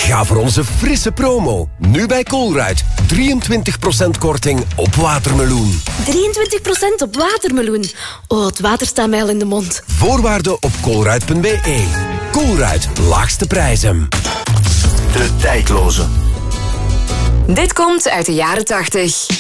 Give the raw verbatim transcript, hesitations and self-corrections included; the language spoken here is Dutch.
Ga voor onze frisse promo. Nu bij Colruyt. drieëntwintig procent korting op watermeloen. drieëntwintig procent op watermeloen. Oh, het water staat mij al in de mond. Voorwaarden op colruyt punt b e. Colruyt, laagste prijzen. De tijdloze. Dit komt uit de jaren tachtig.